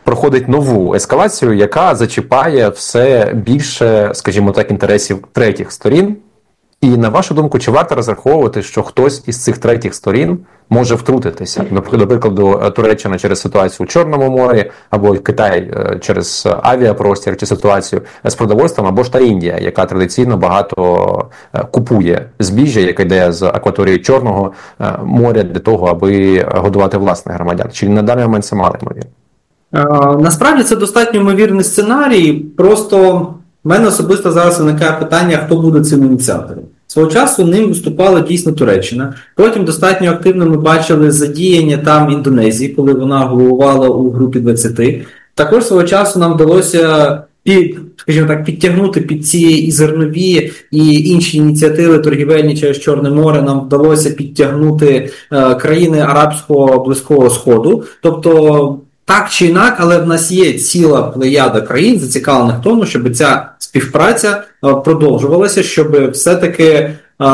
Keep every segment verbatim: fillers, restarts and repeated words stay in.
проходить нову ескалацію, яка зачіпає все більше, скажімо так, інтересів третіх сторін. І, на вашу думку, чи варто розраховувати, що хтось із цих третіх сторін може втрутитися? До прикладу, Туреччина через ситуацію у Чорному морі, або Китай через авіапростір чи ситуацію з продовольством, або ж та Індія, яка традиційно багато купує збіжжя, яке йде з акваторії Чорного моря для того, аби годувати власних громадян. Чи на даний момент це мало ймовірно? Насправді це достатньо ймовірний сценарій, просто в мене особисто зараз виникає питання, хто буде цим ініціатором. Свого часу ним виступала дійсно Туреччина. Потім достатньо активно ми бачили задіяння там Індонезії, коли вона головувала у групі двадцяти. Також свого часу нам вдалося під, скажімо так, підтягнути під ці і зернові, і інші ініціативи торгівельні через Чорне море. Нам вдалося підтягнути е, країни Арабського Близького Сходу. Тобто, так чи інак, але в нас є ціла плеяда країн, зацікавлених в тому, щоб ця співпраця продовжувалася, щоб все-таки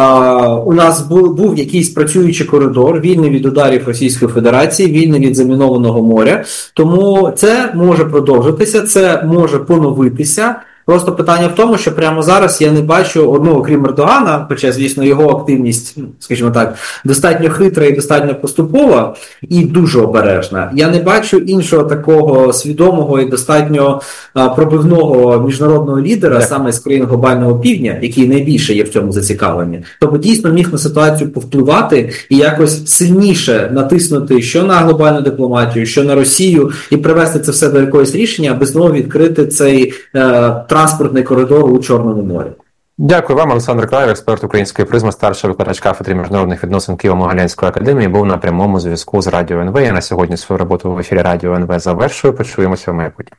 а, у нас був, був якийсь працюючий коридор, вільний від ударів Російської Федерації, вільний від замінованого моря. Тому це може продовжитися, це може поновитися. Просто питання в тому, що прямо зараз я не бачу одного, крім Ердогана, хоча, звісно, його активність, скажімо так, достатньо хитра і достатньо поступова і дуже обережна. Я не бачу іншого такого свідомого і достатньо а, пробивного міжнародного лідера, так, саме з країн глобального півдня, який найбільше є в цьому зацікавлені. Тобто дійсно міг на ситуацію повпливати і якось сильніше натиснути що на глобальну дипломатію, що на Росію, і привести це все до якогось рішення, аби знову відкрити цей е, транспортний коридор у Чорному морі. Дякую вам, Олександр Клаєв, експерт української призми, старший викладач кафедри міжнародних відносин Києво-Могилянської академії, був на прямому зв'язку з Радіо ен ве. Я на сьогодні свою роботу в ефірі Радіо ен ве завершую. Почуємося в майбутньому.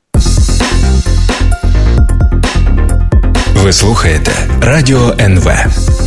Ви слухаєте Радіо ен ве.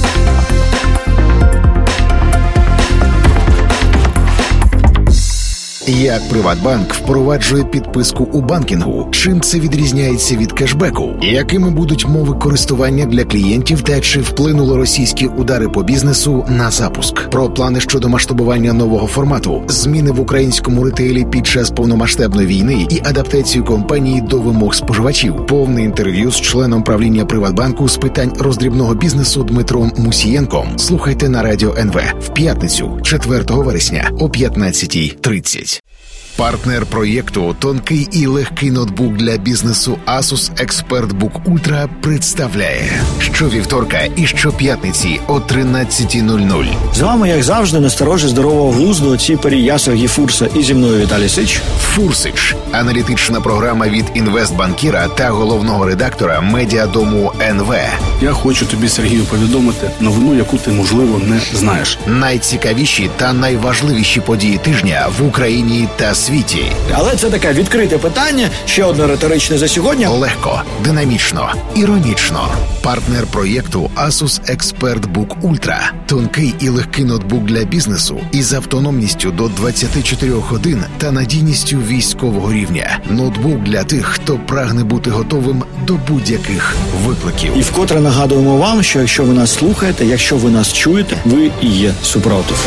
Як Приватбанк впроваджує підписку у банкінгу? Чим це відрізняється від кешбеку? Якими будуть мови користування для клієнтів та чи вплинули російські удари по бізнесу на запуск? Про плани щодо масштабування нового формату, зміни в українському ретейлі під час повномасштабної війни і адаптацію компанії до вимог споживачів. Повне інтерв'ю з членом правління Приватбанку з питань роздрібного бізнесу Дмитром Мусієнком слухайте на Радіо ен ве в п'ятницю, четвертого вересня о п'ятнадцятій тридцять. Партнер проєкту «Тонкий і легкий ноутбук для бізнесу Asus ExpertBook Ultra» представляє щовівторка і щоп'ятниці о тринадцятій нуль нуль. З вами, як завжди, насторожі здорового глузду оці я, Сергій Фурса, і зі мною Віталій Сич. Фурсич – аналітична програма від інвестбанкіра та головного редактора медіадому ен ве. Я хочу тобі, Сергію, повідомити новину, яку ти, можливо, не знаєш. Найцікавіші та найважливіші події тижня в Україні та світі. Але це таке відкрите питання, ще одне риторичне за сьогодні. Легко, динамічно, іронічно. Партнер проєкту Asus ExpertBook Ultra. Тонкий і легкий ноутбук для бізнесу із автономністю до двадцять чотири годин та надійністю військового рівня. Ноутбук для тих, хто прагне бути готовим до будь-яких викликів. І вкотре нагадуємо вам, що якщо ви нас слухаєте, якщо ви нас чуєте, ви і є супротив.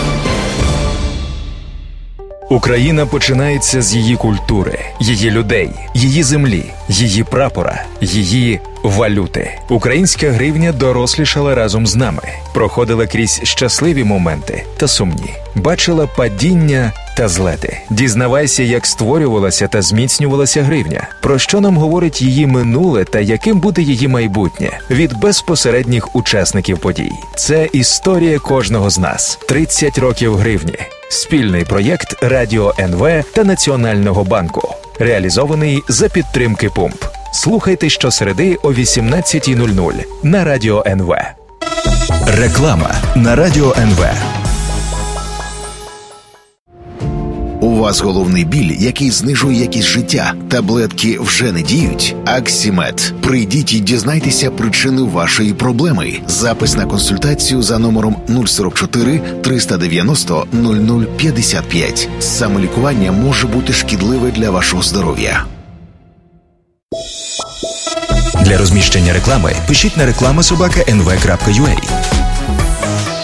Україна починається з її культури, її людей, її землі, її прапора, її валюти. Українська гривня дорослішала разом з нами, проходила крізь щасливі моменти та сумні, бачила падіння та злети. Дізнавайся, як створювалася та зміцнювалася гривня, про що нам говорить її минуле та яким буде її майбутнє від безпосередніх учасників подій. Це історія кожного з нас. тридцять років гривні. Спільний проєкт Радіо ен ве та Національного банку. Реалізований за підтримки Пумп. Слухайте щосереди о вісімнадцятій нуль нуль на Радіо ен ве. Реклама на Радіо ен ве. У вас головний біль, який знижує якість життя. Таблетки вже не діють? Аксімед. Прийдіть і дізнайтеся причину вашої проблеми. Запис на консультацію за номером нуль сорок чотири триста дев'яносто нуль нуль п'ятдесят п'ять. Самолікування може бути шкідливе для вашого здоров'я. Для розміщення реклами пишіть на реклама собака ен ве крапка ю а.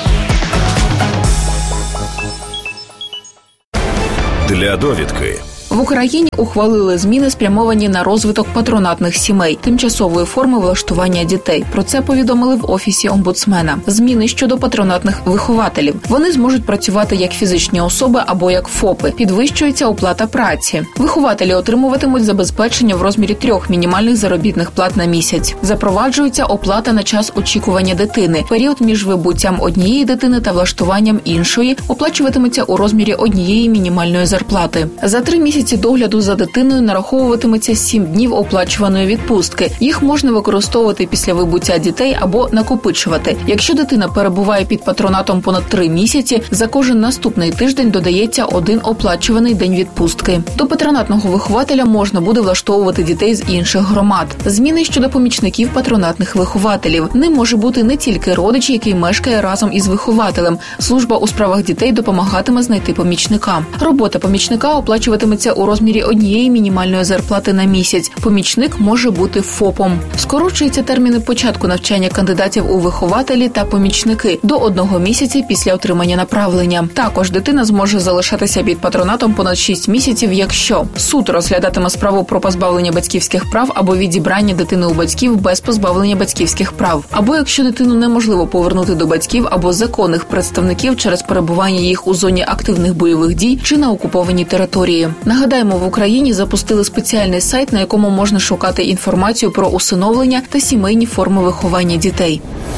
Для довідки В Україні ухвалили зміни, спрямовані на розвиток патронатних сімей, тимчасової форми влаштування дітей. Про це повідомили в Офісі омбудсмена. Зміни щодо патронатних вихователів. Вони зможуть працювати як фізичні особи або як ФОПи. Підвищується оплата праці. Вихователі отримуватимуть забезпечення в розмірі трьох мінімальних заробітних плат на місяць. Запроваджується оплата на час очікування дитини. Період між вибуттям однієї дитини та влаштуванням іншої оплачуватиметься у розмірі однієї мінімальної зарплати. За три місяці догляду за дитиною нараховуватиметься сім днів оплачуваної відпустки. Їх можна використовувати після вибуття дітей або накопичувати. Якщо дитина перебуває під патронатом понад три місяці, за кожен наступний тиждень додається один оплачуваний день відпустки. До патронатного вихователя можна буде влаштовувати дітей з інших громад. Зміни щодо помічників патронатних вихователів. Ним може бути не тільки родич, який мешкає разом із вихователем. Служба у справах дітей допомагатиме знайти помічника. Робота помічника оплачуватиметься у розмірі однієї мінімальної зарплати на місяць. Помічник може бути ФОПом. Скорочуються терміни початку навчання кандидатів у вихователі та помічники до одного місяця після отримання направлення. Також дитина зможе залишатися під патронатом понад шість місяців, якщо суд розглядатиме справу про позбавлення батьківських прав або відібрання дитини у батьків без позбавлення батьківських прав, або якщо дитину неможливо повернути до батьків або законних представників через перебування їх у зоні активних бойових дій чи на окупованій території. Нагадаємо, в Україні запустили спеціальний сайт, на якому можна шукати інформацію про усиновлення та сімейні форми виховання дітей.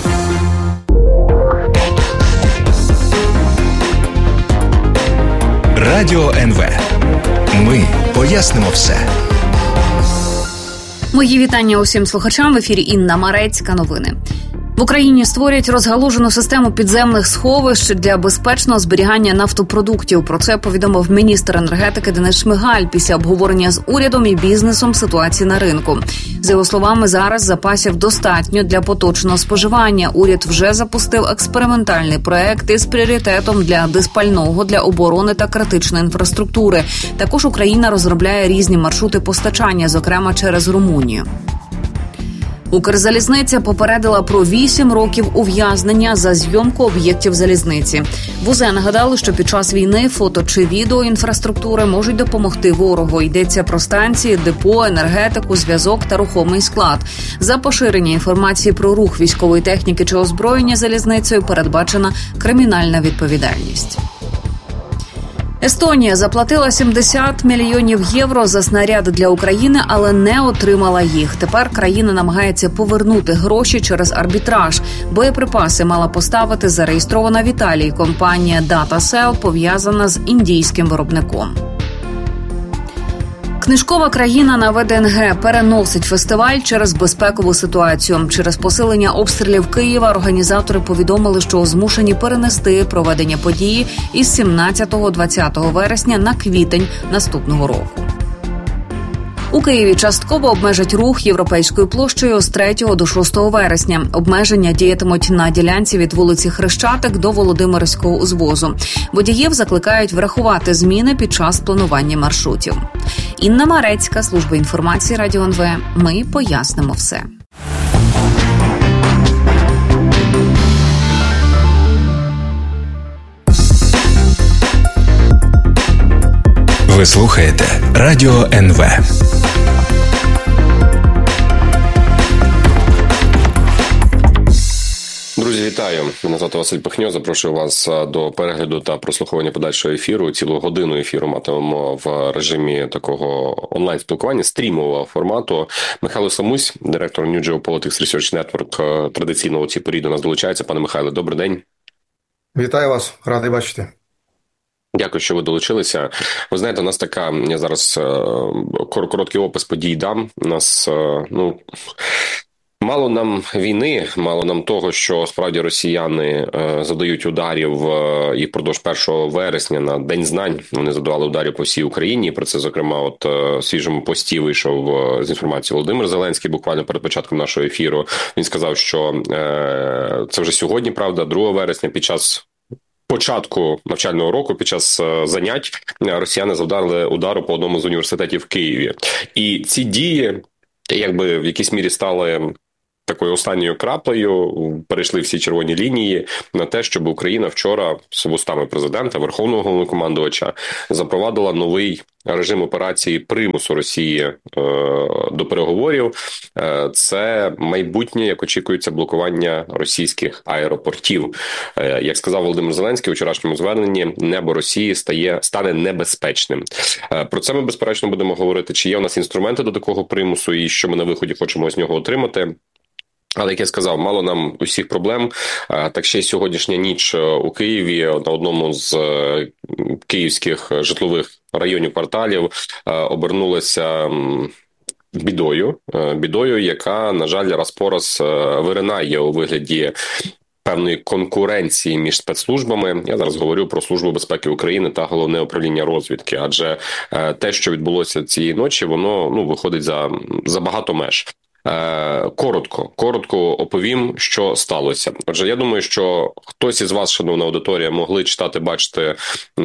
Радіо ен ве. Ми пояснимо все. Мої вітання усім слухачам. В ефірі Інна Марецька. Новини. В Україні створять розгалужену систему підземних сховищ для безпечного зберігання нафтопродуктів. Про це повідомив міністр енергетики Денис Шмигаль після обговорення з урядом і бізнесом ситуації на ринку. За його словами, зараз запасів достатньо для поточного споживання. Уряд вже запустив експериментальний проект із пріоритетом для диспального, для оборони та критичної інфраструктури. Також Україна розробляє різні маршрути постачання, зокрема через Румунію. Укрзалізниця попередила про вісім років ув'язнення за зйомку об'єктів залізниці. В УЗ нагадали, що під час війни фото чи відео інфраструктури можуть допомогти ворогу. Йдеться про станції, депо, енергетику, зв'язок та рухомий склад. За поширення інформації про рух військової техніки чи озброєння залізницею передбачена кримінальна відповідальність. Естонія заплатила сімдесят мільйонів євро за снаряди для України, але не отримала їх. Тепер країна намагається повернути гроші через арбітраж. Боєприпаси мала поставити зареєстрована в Італії компанія DataCell, пов'язана з індійським виробником. Книжкова країна на ВДНГ переносить фестиваль через безпекову ситуацію. Через посилення обстрілів Києва організатори повідомили, що змушені перенести проведення події із сімнадцятого-двадцятого вересня на квітень наступного року. У Києві частково обмежать рух Європейською площею з третього до шостого вересня. Обмеження діятимуть на ділянці від вулиці Хрещатик до Володимирського узвозу. Водіїв закликають врахувати зміни під час планування маршрутів. Інна Марецька, служба інформації Радіо ен ве. Ми пояснимо все. Ви слухаєте Радіо ен ве. Друзі, вітаю. Мене звати Василь Пихньо. Запрошую вас до перегляду та прослуховування подальшого ефіру. Цілу годину ефіру матимемо в режимі такого онлайн-спілкування, стрімового формату. Михайло Самусь, директор New Geopolitics Research Network, традиційно у цій порі до нас долучається. Пане Михайле, добрий день. Вітаю вас, радий бачити. Дякую, що ви долучилися. Ви знаєте, у нас така, я зараз короткий опис подій дам. У нас, ну... Мало нам війни, мало нам того, що справді росіяни е, задають ударів е, і впродовж першого вересня на День знань. Вони задавали ударів по всій Україні. Про це, зокрема, от е, в свіжому пості вийшов е, з інформацією Володимир Зеленський буквально перед початком нашого ефіру. Він сказав, що е, це вже сьогодні, правда, другого вересня під час початку навчального року, під час е, занять, росіяни завдали удару по одному з університетів в Києві. І ці дії, якби в якійсь мірі стали такою останньою краплею, перейшли всі червоні лінії на те, щоб Україна вчора з вустами президента, Верховного Головнокомандувача, запровадила новий режим операції примусу Росії е, до переговорів. Е, це майбутнє, як очікується, блокування російських аеропортів. Е, як сказав Володимир Зеленський у вчорашньому зверненні, небо Росії стає, стане небезпечним. Е, про це ми, безперечно, будемо говорити, чи є у нас інструменти до такого примусу і що ми на виході хочемо з нього отримати. Але, як я сказав, мало нам усіх проблем. Так ще й сьогоднішня ніч у Києві на одному з київських житлових районів, кварталів обернулася бідою. Бідою, яка, на жаль, раз по раз виринає у вигляді певної конкуренції між спецслужбами. Я зараз говорю про Службу безпеки України та Головне управління розвідки. Адже те, що відбулося цієї ночі, воно ну виходить за, за багато меж. Коротко, коротко оповім, що сталося. Отже, я думаю, що хтось із вас, шановна аудиторія, могли читати, бачити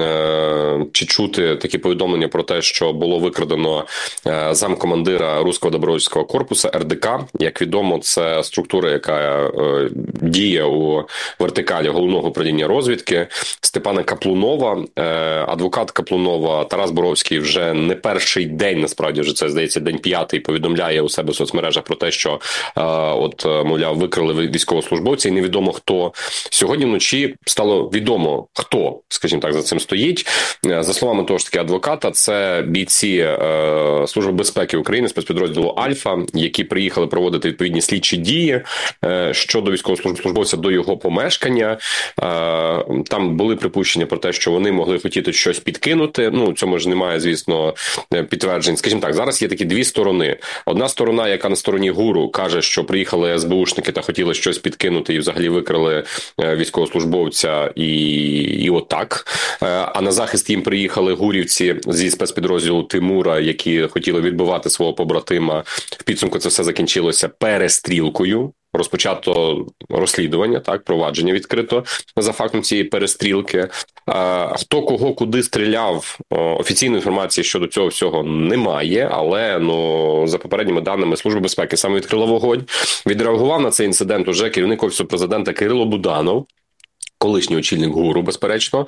е- чи чути такі повідомлення про те, що було викрадено е- замкомандира Руського добровольського корпусу ер де ка. Як відомо, це структура, яка е- діє у вертикалі Головного управління розвідки. Степана Каплунова, е- адвокат Каплунова Тарас Боровський вже не перший день, насправді вже це, здається, день п'ятий, повідомляє у себе в соцмережах про те, що, е, от, мовляв, викрили військовослужбовці, і невідомо хто. Сьогодні вночі стало відомо, хто, скажімо так, за цим стоїть. За словами того ж таки адвоката, це бійці е, Служби безпеки України, спецпідрозділу «Альфа», які приїхали проводити відповідні слідчі дії е, щодо військовослужбовця до його помешкання. Е, там були припущення про те, що вони могли хотіти щось підкинути. Ну, цьому ж немає, звісно, підтверджень. Скажімо так, зараз є такі дві сторони. Одна сторона, яка на стороні ГУРу, каже, що приїхали ес беушники та хотіли щось підкинути і взагалі викрили військовослужбовця і, і отак. А на захист їм приїхали гурівці зі спецпідрозділу Тимура, які хотіли відбивати свого побратима. В підсумку це все закінчилося перестрілкою. Розпочато розслідування, так, провадження відкрито за фактом цієї перестрілки. А, хто кого куди стріляв, офіційної інформації щодо цього всього немає, але ну за попередніми даними Служби безпеки саме відкрила вогонь. Відреагував на цей інцидент уже керівник Офісу президента Кирило Буданов, колишній очільник ГУРу, безперечно.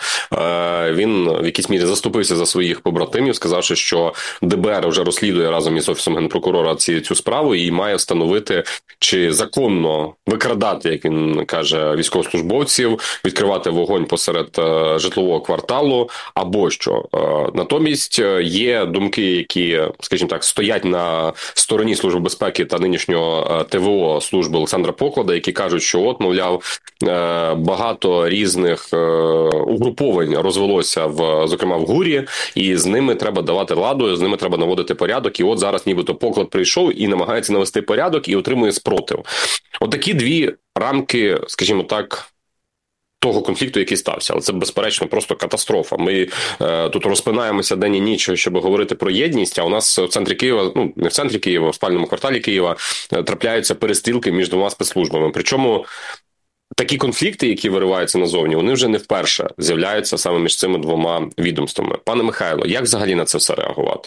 Він в якійсь мірі заступився за своїх побратимів, сказавши, що де бе ер вже розслідує разом із Офісом Генпрокурора ці, цю справу і має встановити, чи законно викрадати, як він каже, військовослужбовців, відкривати вогонь посеред житлового кварталу, або що. Натомість є думки, які, скажімо так, стоять на стороні Служби безпеки та нинішнього те ве о служби Олександра Поклада, які кажуть, що от, мовляв, багато різних е, угруповань розвелося, в, зокрема, в ГУРі, і з ними треба давати ладу, з ними треба наводити порядок, і от зараз нібито Поклад прийшов і намагається навести порядок і отримує спротив. Отакі дві рамки, скажімо так, того конфлікту, який стався. Але це, безперечно, просто катастрофа. Ми е, тут розпинаємося день і ніч, щоб говорити про єдність, а у нас в центрі Києва, ну, не в центрі Києва, в спальному кварталі Києва е, трапляються перестрілки між двома спецслужбами. Причому такі конфлікти, які вириваються назовні, вони вже не вперше з'являються саме між цими двома відомствами. Пане Михайло, як взагалі на це все реагувати?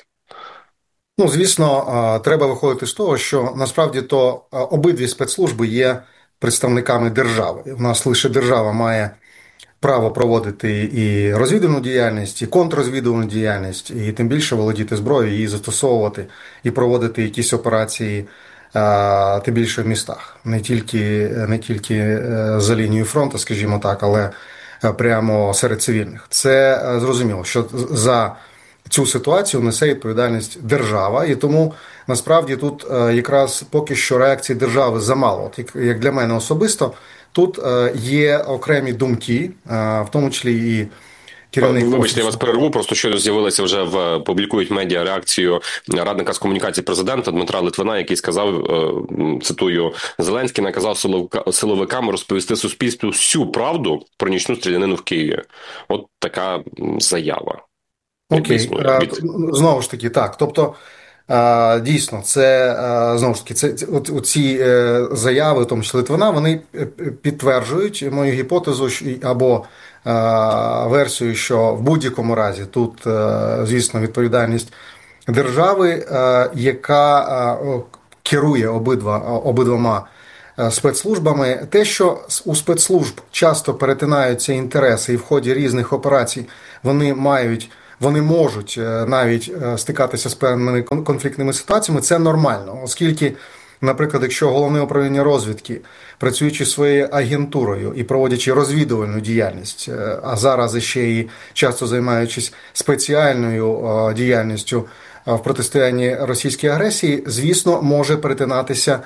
Ну, звісно, треба виходити з того, що насправді то обидві спецслужби є представниками держави. У нас лише держава має право проводити і розвідувальну діяльність, і контррозвідувальну діяльність, і тим більше володіти зброєю, її застосовувати і проводити якісь операції, тим більше в містах. Не тільки, не тільки за лінією фронту, скажімо так, але прямо серед цивільних. Це зрозуміло, що за цю ситуацію несе відповідальність держава, і тому насправді тут якраз поки що реакції держави замало. От як для мене особисто, тут є окремі думки, в тому числі і керівник... Вибачте, я вас перерву, просто щойно з'явилася вже в публікують медіа реакцію радника з комунікації президента Дмитра Литвина, який сказав, цитую, Зеленський наказав силовикам розповісти суспільству всю правду про нічну стрілянину в Києві. От така заява. Окей, від... знову ж таки, так, тобто дійсно, це, знову ж таки, це, ці заяви, в тому числі Литвина, вони підтверджують мою гіпотезу або версію, що в будь-якому разі тут, звісно, відповідальність держави, яка керує обидва, обидвома спецслужбами. Те, що у спецслужб часто перетинаються інтереси і в ході різних операцій вони мають, вони можуть навіть стикатися з певними конфліктними ситуаціями, це нормально, оскільки, наприклад, якщо головне управління розвідки, працюючи своєю агентурою і проводячи розвідувальну діяльність, а зараз ще й часто займаючись спеціальною діяльністю в протистоянні російській агресії, звісно, може перетинатися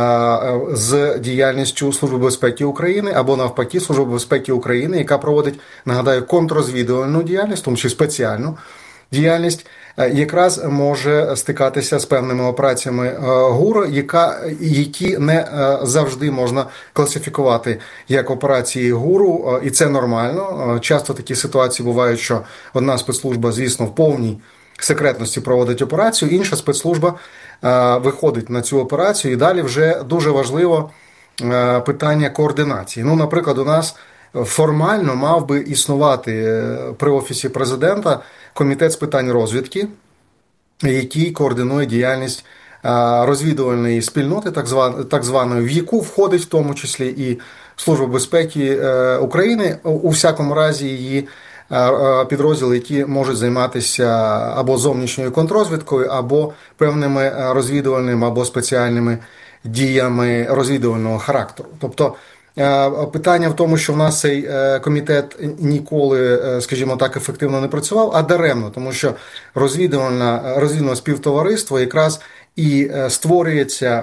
з діяльністю Служби безпеки України або навпаки Служби безпеки України, яка проводить, нагадаю, контррозвідувальну діяльність, в тому числі спеціальну діяльність, якраз може стикатися з певними операціями ГУР, яка, які не завжди можна класифікувати як операції ГУРу, і це нормально. Часто такі ситуації бувають, що одна спецслужба, звісно, в повній секретності проводить операцію, інша спецслужба виходить на цю операцію, і далі вже дуже важливо питання координації. Ну, наприклад, у нас формально мав би існувати при Офісі Президента комітет з питань розвідки, який координує діяльність розвідувальної спільноти, так званої, в яку входить в тому числі і Служба безпеки України, у всякому разі її підрозділи, які можуть займатися або зовнішньою контррозвідкою, або певними розвідувальними або спеціальними діями розвідувального характеру. Тобто питання в тому, що в нас цей комітет ніколи, скажімо так, ефективно не працював, а даремно, тому що розвідувальне, розвідувальне співтовариство якраз і створюється,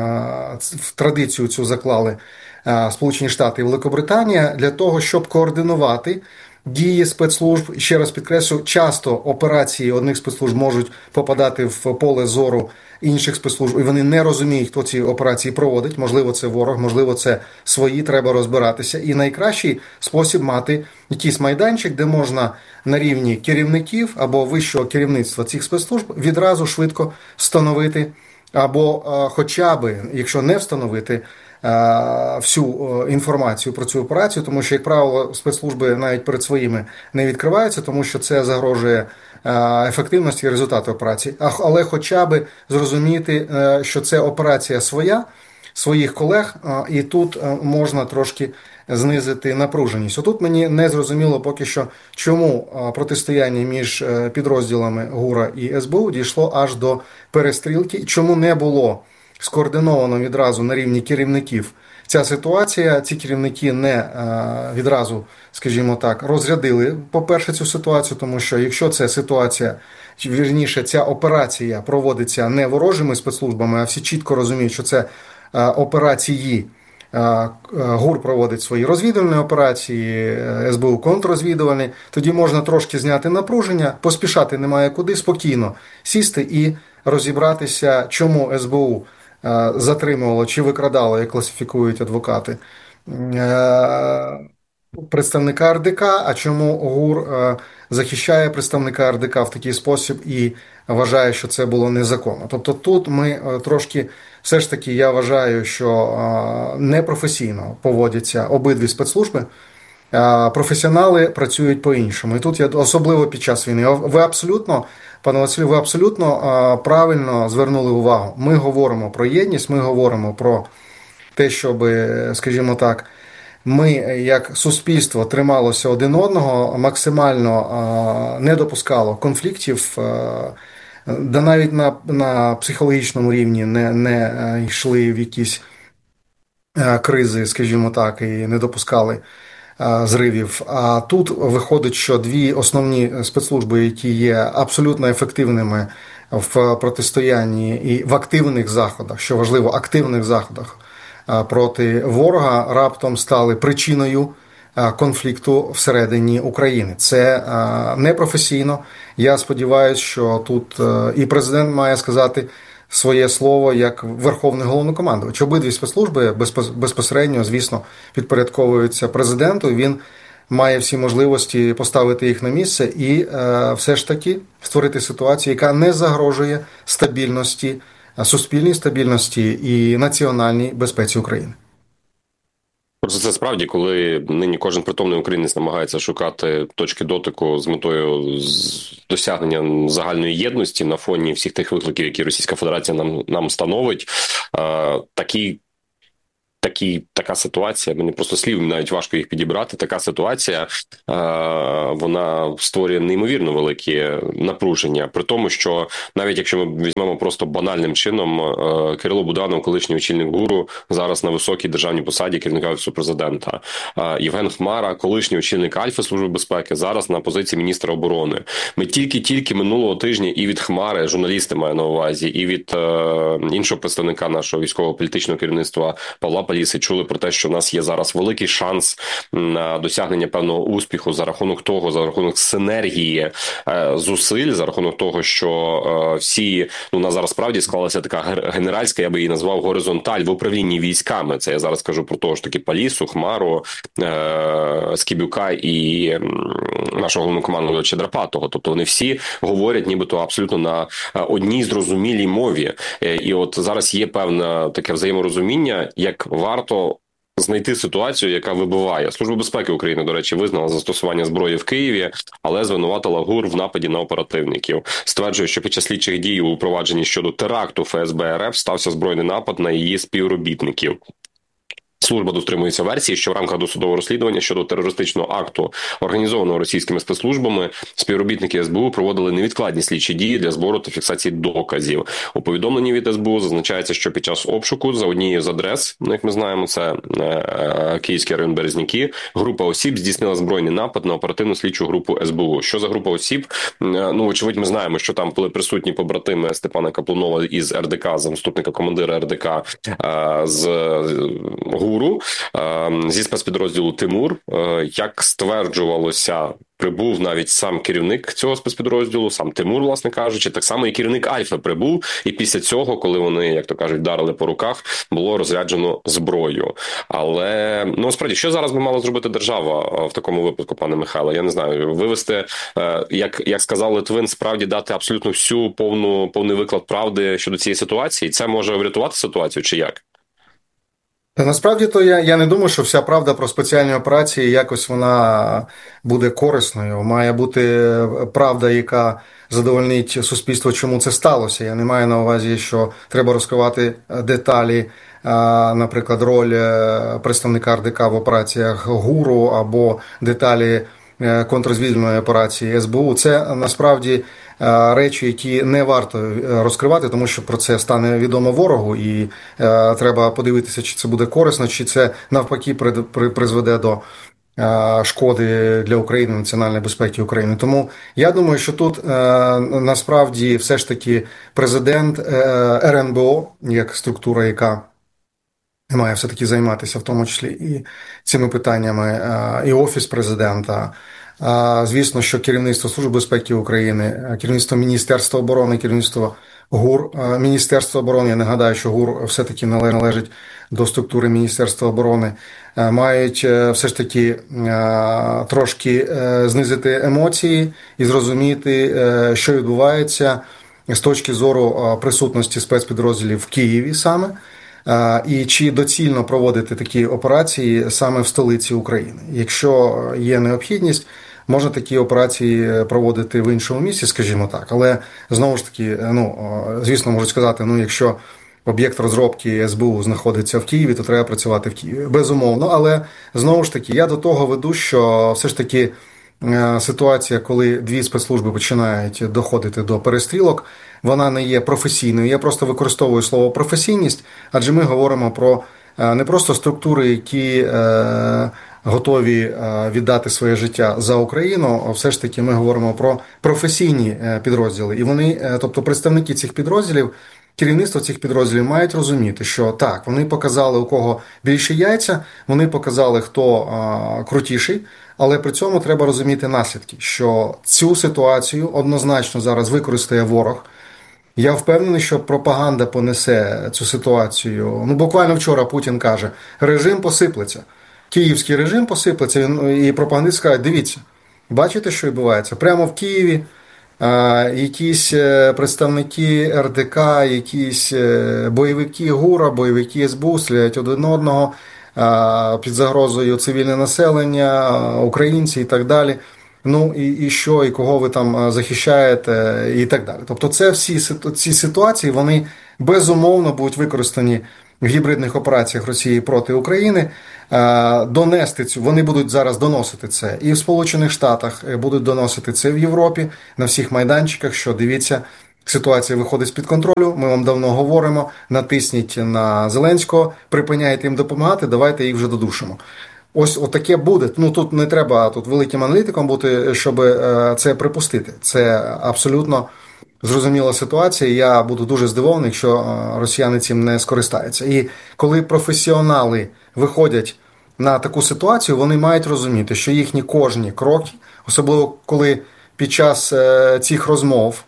в традицію цю заклали Сполучені Штати і Великобританія, для того, щоб координувати дії спецслужб. Ще раз підкреслю, часто операції одних спецслужб можуть попадати в поле зору інших спецслужб, і вони не розуміють, хто ці операції проводить. Можливо, це ворог, можливо, це свої, треба розбиратися. І найкращий спосіб мати якийсь майданчик, де можна на рівні керівників або вищого керівництва цих спецслужб відразу швидко встановити, або хоча б, якщо не встановити, всю інформацію про цю операцію, тому що, як правило, спецслужби навіть перед своїми не відкриваються, тому що це загрожує ефективності і результату операції. Але хоча б зрозуміти, що це операція своя, своїх колег, і тут можна трошки знизити напруженість. Отут мені не зрозуміло поки що, чому протистояння між підрозділами ГУРа і ес бе у дійшло аж до перестрілки, чому не було скоординовано відразу на рівні керівників ця ситуація. Ці керівники не відразу, скажімо так, розрядили, по-перше, цю ситуацію, тому що якщо ця ситуація, вірніше, ця операція проводиться не ворожими спецслужбами, а всі чітко розуміють, що це операції, ГУР проводить свої розвідувальні операції, ес бе у контррозвідувальні, тоді можна трошки зняти напруження, поспішати немає куди, спокійно сісти і розібратися, чому ес бе у затримувало чи викрадало, як класифікують адвокати, представника ар де ка, а чому ГУР захищає представника ар де ка в такий спосіб і вважає, що це було незаконно. Тобто тут ми трошки, все ж таки, я вважаю, що непрофесійно поводяться обидві спецслужби, професіонали працюють по-іншому. І тут я особливо під час війни. Ви абсолютно, пане Василю, ви абсолютно правильно звернули увагу. Ми говоримо про єдність, ми говоримо про те, щоб, скажімо так, ми як суспільство трималося один одного, максимально не допускало конфліктів, да навіть на, на психологічному рівні не, не йшли в якісь кризи, скажімо так, і не допускали зривів. А тут виходить, що дві основні спецслужби, які є абсолютно ефективними в протистоянні і в активних заходах, що важливо, активних заходах проти ворога, раптом стали причиною конфлікту всередині України. Це непрофесійно. Я сподіваюся, що тут і президент має сказати своє слово як верховний головнокомандувач. Обидві спецслужби безпосередньо, звісно, підпорядковуються президенту. Він має всі можливості поставити їх на місце і е, все ж таки створити ситуацію, яка не загрожує стабільності, суспільній стабільності і національній безпеці України. Просто це справді, коли нині кожен притомний українець намагається шукати точки дотику з метою досягнення загальної єдності на фоні всіх тих викликів, які Російська Федерація нам, нам становить, такий Такі, така ситуація, мені просто слів навіть важко їх підібрати, така ситуація, е, вона створює неймовірно велике напруження. При тому, що навіть якщо ми візьмемо просто банальним чином, е, Кирило Буданов, колишній очільник ГУРу, зараз на високій державній посаді керівника Офісу Президента. Е, Євген Хмара, колишній очільник Альфи Служби безпеки, зараз на позиції міністра оборони. Ми тільки-тільки минулого тижня і від Хмари, журналісти маю на увазі, і від е, іншого представника нашого військово-політичного керівництва Павла Паліси чули про те, що в нас є зараз великий шанс на досягнення певного успіху за рахунок того, за рахунок синергії е, зусиль, за рахунок того, що е, всі, ну, у нас зараз справді склалася така генеральська, я би її назвав, горизонталь в управлінні військами. Це я зараз кажу про того ж таки Палісу, Хмару, е, Скибюка і е, нашого головнокомандувача Драпатого. Тобто вони всі говорять нібито абсолютно на одній зрозумілій мові. Е, і от зараз є певне таке взаєморозуміння, як варто знайти ситуацію, яка вибиває. Служба безпеки України, до речі, визнала застосування зброї в Києві, але звинуватила ГУР в нападі на оперативників. Стверджує, що під час слідчих дій у провадженні щодо теракту Ф С Б Р Ф стався збройний напад на її співробітників. Служба дотримується версії, що в рамках досудового розслідування щодо терористичного акту, організованого російськими спецслужбами, співробітники С Б У проводили невідкладні слідчі дії для збору та фіксації доказів. У повідомленні від С Б У зазначається, що під час обшуку за однією з адрес, як ми знаємо, це е, Київський район Березняки, група осіб здійснила збройний напад на оперативну слідчу групу С Б У. Що за група осіб? Е, ну, очевидь, ми знаємо, що там були присутні побратими Степана Каплунова із Р Д К, заступника командира Р Д К е, з ГУРу, зі спецпідрозділу Тимур. Як стверджувалося, прибув навіть сам керівник цього спецпідрозділу, сам Тимур, власне кажучи, так само і керівник Альфи прибув, і після цього, коли вони, як то кажуть, вдарили по руках, було розряджено зброю. Але, ну, справді, що зараз би мала зробити держава в такому випадку, пане Михайло? Я не знаю, вивести, як, як сказав Литвин, справді дати абсолютно всю повну, повний виклад правди щодо цієї ситуації? Це може врятувати ситуацію, чи як? Та насправді то я, я не думаю, що вся правда про спеціальні операції якось вона буде корисною. Має бути правда, яка задовольнить суспільство, чому це сталося. Я не маю на увазі, що треба розкривати деталі, наприклад, роль представника Р Д К в операціях ГУРу або деталі контррозвідувальної операції С Б У. Це насправді речі, які не варто розкривати, тому що про це стане відомо ворогу, і е, треба подивитися, чи це буде корисно, чи це навпаки при, при, призведе до е, шкоди для України, національної безпеки України. Тому я думаю, що тут е, насправді все ж таки президент е, Ер Ен Бе О, як структура, яка має все-таки займатися в тому числі і цими питаннями, е, і Офіс президента. Звісно, що керівництво Служби безпеки України, керівництво Міністерства оборони, керівництво ГУР, Міністерство оборони, я нагадаю, що ГУР все-таки належить до структури Міністерства оборони, мають все ж таки трошки знизити емоції і зрозуміти, що відбувається з точки зору присутності спецпідрозділів в Києві саме, і чи доцільно проводити такі операції саме в столиці України. Якщо є необхідність, можна такі операції проводити в іншому місці, скажімо так. Але, знову ж таки, ну, звісно, можуть сказати, ну, якщо об'єкт розробки С Б У знаходиться в Києві, то треба працювати в Києві. Безумовно, але, знову ж таки, я до того веду, що все ж таки ситуація, коли дві спецслужби починають доходити до перестрілок, вона не є професійною. Я просто використовую слово професійність, адже ми говоримо про не просто структури, які е, готові віддати своє життя за Україну, а все ж таки ми говоримо про професійні підрозділи. І вони, тобто представники цих підрозділів, керівництво цих підрозділів мають розуміти, що так, вони показали, у кого більше яйця, вони показали, хто а, крутіший, але при цьому треба розуміти наслідки, що цю ситуацію однозначно зараз використає ворог. Я впевнений, що пропаганда понесе цю ситуацію. Ну, буквально вчора Путін каже, режим посиплеться. Київський режим посиплеться, і пропагандисти кажуть, дивіться, бачите, що відбувається? Прямо в Києві а, якісь представники Р Д К, якісь бойовики ГУРа, бойовики С Б У стріляють один одного а, під загрозою цивільне населення, українці і так далі. Ну і, і що, і кого ви там захищаєте, і так далі. Тобто це всі ці ситуації, вони безумовно будуть використані в гібридних операціях Росії проти України, донести цю, вони будуть зараз доносити це і в Сполучених Штатах, будуть доносити це в Європі, на всіх майданчиках, що дивіться, ситуація виходить з-під контролю, ми вам давно говоримо, натисніть на Зеленського, припиняйте їм допомагати, давайте їх вже додушимо. Ось отаке буде. Ну тут не треба тут великим аналітиком бути, щоб це припустити. Це абсолютно зрозуміла ситуація. Я буду дуже здивований, якщо росіяни цим не скористаються. І коли професіонали виходять на таку ситуацію, вони мають розуміти, що їхні кожні кроки, особливо коли під час цих розмов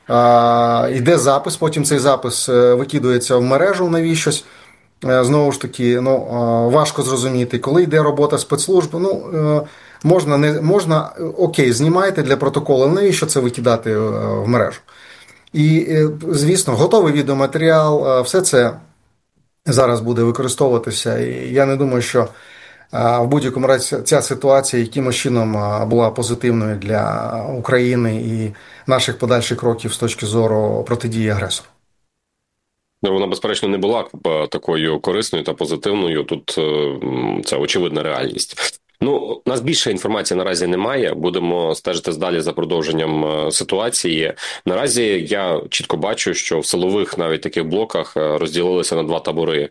йде запис, потім цей запис викидується в мережу навіщось. Знову ж таки, ну, важко зрозуміти, коли йде робота спецслужб, ну, можна, не, можна, окей, знімайте для протоколу, навіщо це викидати в мережу. І, звісно, готовий відеоматеріал, все це зараз буде використовуватися, і я не думаю, що в будь-якому разі ця ситуація якимось чином була позитивною для України і наших подальших кроків з точки зору протидії агресору. Вона, безперечно, не була такою корисною та позитивною. Тут це очевидна реальність. Ну, у нас більше інформації наразі немає. Будемо стежити далі за продовженням ситуації. Наразі я чітко бачу, що в силових навіть таких блоках розділилися на два табори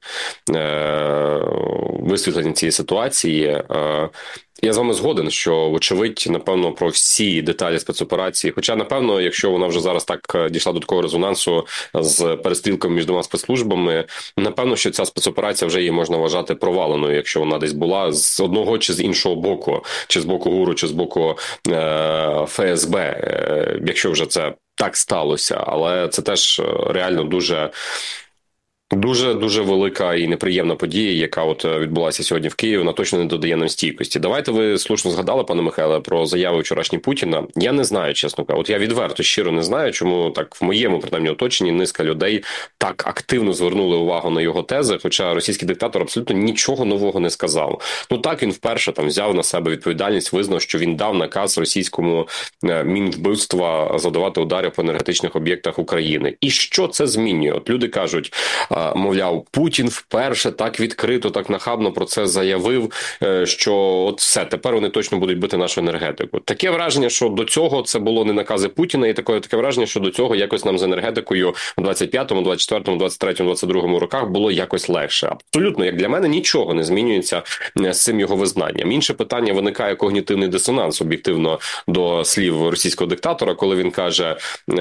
висвітлення цієї ситуації. Я з вами згоден, що, вочевидь, напевно, про всі деталі спецоперації, хоча, напевно, якщо вона вже зараз так дійшла до такого резонансу з перестрілками між двома спецслужбами, напевно, що ця спецоперація вже її можна вважати проваленою, якщо вона десь була з одного чи з іншого боку, чи з боку ГУРу, чи з боку е- ФСБ, е- якщо вже це так сталося. Але це теж реально дуже... Дуже-дуже велика і неприємна подія, яка от відбулася сьогодні в Києві, вона точно не додає нам стійкості. Давайте, ви слушно згадали, пане Михайле, про заяви вчорашні Путіна. Я не знаю, чесно кажучи. От я відверто, щиро не знаю, чому так в моєму, принаймні, оточенні низка людей так активно звернули увагу на його тези, хоча російський диктатор абсолютно нічого нового не сказав. Ну так, він вперше там взяв на себе відповідальність, визнав, що він дав наказ російському Мінвбивства завдавати удари по енергетичних об'єктах України. І що це змінює? От люди кажуть, мовляв, Путін вперше так відкрито, так нахабно про це заявив, що от все, тепер вони точно будуть бити нашу енергетику. Таке враження, що до цього це було не накази Путіна, і таке, таке враження, що до цього якось нам з енергетикою у двадцять п'ятому, двадцять четвертому, двадцять третьому, двадцять другому роках було якось легше. Абсолютно, як для мене, нічого не змінюється з цим його визнанням. Інше питання, виникає когнітивний дисонанс, об'єктивно, до слів російського диктатора, коли він каже...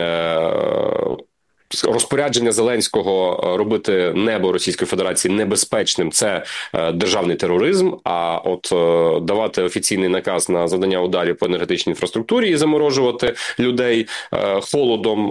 Е- розпорядження Зеленського робити небо Російської Федерації небезпечним – це державний тероризм, а от давати офіційний наказ на завдання ударів по енергетичній інфраструктурі і заморожувати людей холодом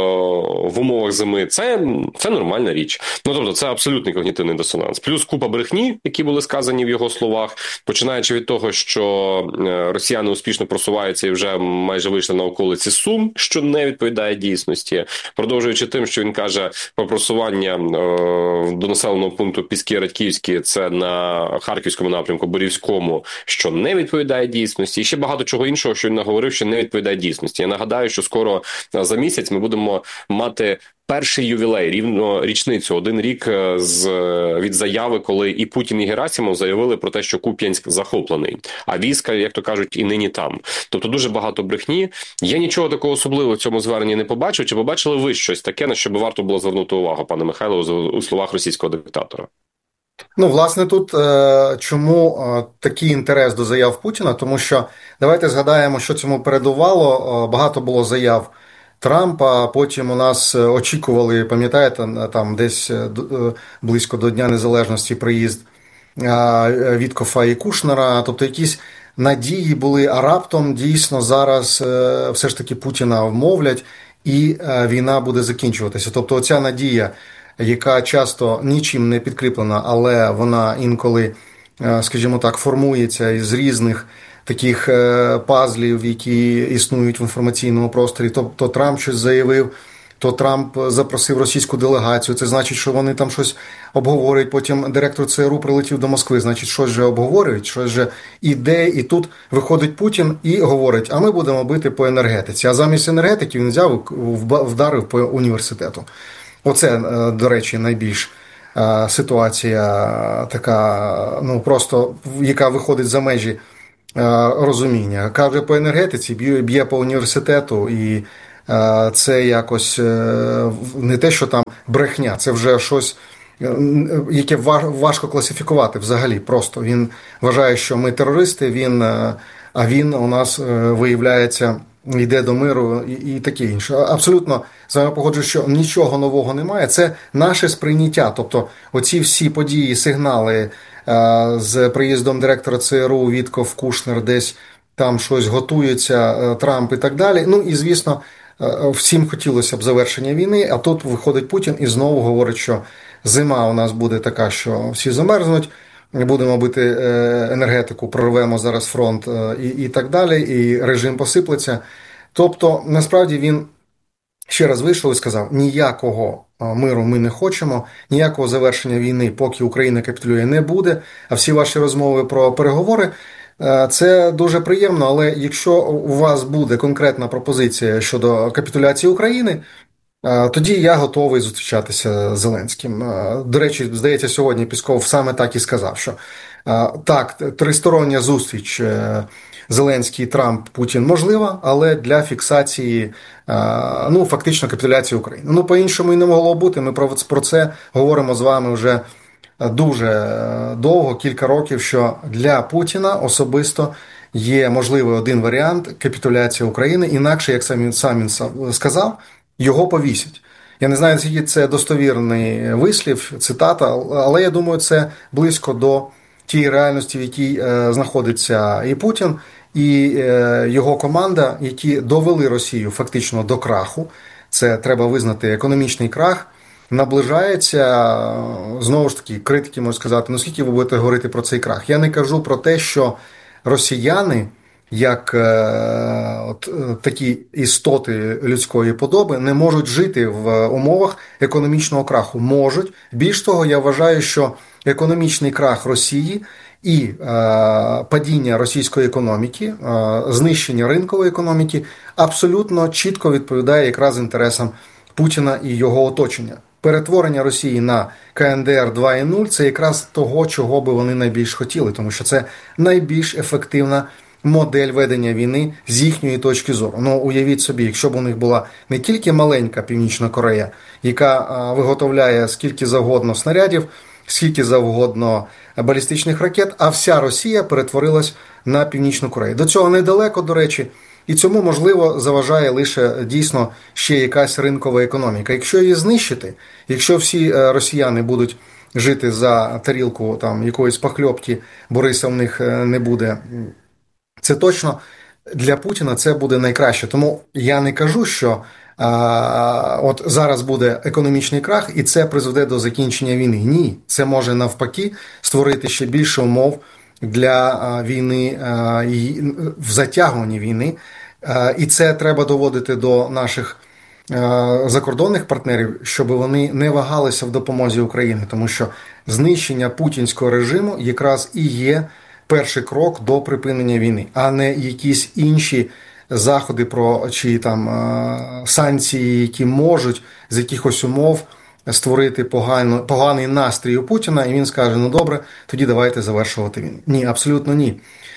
в умовах зими – це, це нормальна річ. Ну, тобто, це абсолютний когнітивний дисонанс. Плюс купа брехні, які були сказані в його словах, починаючи від того, що росіяни успішно просуваються і вже майже вийшли на околиці Сум, що не відповідає дійсності, продовжуючи тим, що він каже про просування е, до населеного пункту Піски-Радьківські, це на Харківському напрямку, Борівському, що не відповідає дійсності. І ще багато чого іншого, що він наговорив, що не відповідає дійсності. Я нагадаю, що скоро за місяць ми будемо мати перший ювілей, рівно річницю, один рік з, від заяви, коли і Путін, і Герасимов заявили про те, що Куп'янськ захоплений, а війська, як то кажуть, і нині там. Тобто дуже багато брехні. Я нічого такого особливого в цьому зверненні не побачив. Чи побачили ви щось таке, на що би варто було звернути увагу, пане Михайло, у словах російського диктатора? Ну, власне, тут е, чому е, такий інтерес до заяв Путіна? Тому що, давайте згадаємо, що цьому передувало. Е, багато було заяв Трампа, потім у нас очікували, пам'ятаєте, там десь близько до Дня Незалежності приїзд Віткофа і Кушнера, тобто якісь надії були, а раптом дійсно зараз все ж таки Путіна вмовлять і війна буде закінчуватися. Тобто оця надія, яка часто нічим не підкріплена, але вона інколи, скажімо так, формується із різних таких пазлів, які існують в інформаційному просторі. То, то Трамп щось заявив, то Трамп запросив російську делегацію. Це значить, що вони там щось обговорюють. Потім директор ЦРУ прилетів до Москви, значить, щось же обговорюють, щось же іде. І тут виходить Путін і говорить, а ми будемо бити по енергетиці. А замість енергетики він взяв, вдарив по університету. Оце, до речі, найбільш ситуація така, ну просто яка виходить за межі розуміння. Каже по енергетиці, б'є по університету, і це якось не те, що там брехня, це вже щось, яке важко класифікувати взагалі. Просто він вважає, що ми терористи, він, а він у нас виявляється йде до миру і, і таке інше. Абсолютно з вами погоджуюсь, що нічого нового немає. Це наше сприйняття. Тобто оці всі події, сигнали а, з приїздом директора ЦРУ Вітков, Кушнер, десь там щось готується, Трамп і так далі. Ну і, звісно, всім хотілося б завершення війни, а тут виходить Путін і знову говорить, що зима у нас буде така, що всі замерзнуть, будемо бити енергетику, прорвемо зараз фронт і, і так далі, і режим посиплеться. Тобто, насправді, він ще раз вийшов і сказав, ніякого миру ми не хочемо, ніякого завершення війни, поки Україна капітулює, не буде, а всі ваші розмови про переговори, це дуже приємно, але якщо у вас буде конкретна пропозиція щодо капітуляції України, тоді я готовий зустрічатися з Зеленським. До речі, здається, сьогодні Пісков саме так і сказав, що так, тристороння зустріч Зеленський, Трамп, Путін можлива, але для фіксації, ну, фактично капітуляції України. Ну, по-іншому і не могло бути, ми про це говоримо з вами вже дуже довго, кілька років, що для Путіна особисто є можливий один варіант – капітуляція України, інакше, як сам він, сам він сказав, його повісять. Я не знаю, наскільки це достовірний вислів, цитата, але я думаю, це близько до тієї реальності, в якій е, знаходиться і Путін, і е, його команда, які довели Росію фактично до краху. Це треба визнати економічний крах. Наближається, знову ж таки, критики можуть сказати, ну скільки ви будете говорити про цей крах. Я не кажу про те, що росіяни, як е, от, такі істоти людської подоби, не можуть жити в умовах економічного краху. Можуть. Більш того, я вважаю, що економічний крах Росії і е, падіння російської економіки, е, знищення ринкової економіки абсолютно чітко відповідає якраз інтересам Путіна і його оточення. Перетворення Росії на ка ен де ер два крапка нуль – це якраз того, чого би вони найбільш хотіли, тому що це найбільш ефективна модель ведення війни з їхньої точки зору. Ну, уявіть собі, якщо б у них була не тільки маленька Північна Корея, яка а, виготовляє скільки завгодно снарядів, скільки завгодно балістичних ракет, а вся Росія перетворилась на Північну Корею. До цього недалеко, до речі, і цьому, можливо, заважає лише дійсно ще якась ринкова економіка. Якщо її знищити, якщо всі росіяни будуть жити за тарілку там якоїсь похльопки, бо риса в них не буде, це точно для Путіна це буде найкраще. Тому я не кажу, що а, от зараз буде економічний крах і це призведе до закінчення війни. Ні, це може навпаки створити ще більше умов для а, війни, а, і, в затягуванні війни. А, і це треба доводити до наших а, закордонних партнерів, щоб вони не вагалися в допомозі Україні, тому що знищення путінського режиму якраз і є перший крок до припинення війни, а не якісь інші заходи про чи там санкції, які можуть з якихось умов створити погану, поганий настрій у Путіна, і він скаже, ну добре, тоді давайте завершувати війну. Ні, абсолютно ні.